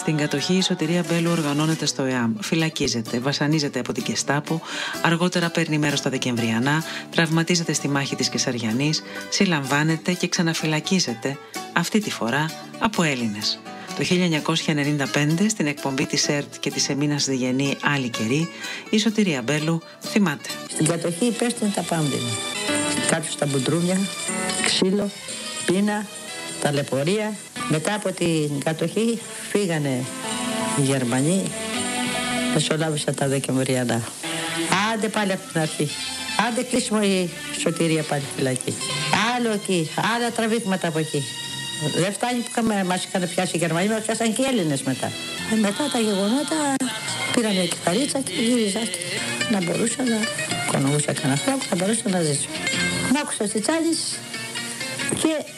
Στην κατοχή η Σωτηρία Μπέλου οργανώνεται στο ΕΑΜ, φυλακίζεται, βασανίζεται από την Κεστάπο, αργότερα παίρνει μέρος στα Δεκεμβριανά, τραυματίζεται στη μάχη της Κεσαριανής, συλλαμβάνεται και ξαναφυλακίζεται, αυτή τη φορά από Έλληνες. Το 1995, στην εκπομπή της ΕΡΤ και της Εμίνας Διγενή «Άλλη καιρή», η Σωτηρία Μπέλου θυμάται. Στην κατοχή υπέστην τα πάντα. Κάτω στα μπουντρούμια, ξύλο, πείνα, ταλαιπωρία. Μετά από την κατοχή φύγανε οι Γερμανοί, μεσολάβησαν τα Δεκεμβριανά. Άντε πάλι από την αρχή. Άντε κλείσιμο η Σωτηρία πάλι φυλακή. Άλλο εκεί, άλλα τραβήγματα από εκεί. Δεν φτάνει που μας είχαν πιάσει οι Γερμανοί, μας πιάσαν και οι Έλληνες μετά. Μετά τα γεγονότα πήρανε και χαρίτσα και γύριζα να μπορούσα να οικονομούσα κανένα χρόνο, να μπορούσα να ζήσω. Μ' άκουσα στη Τσάνης και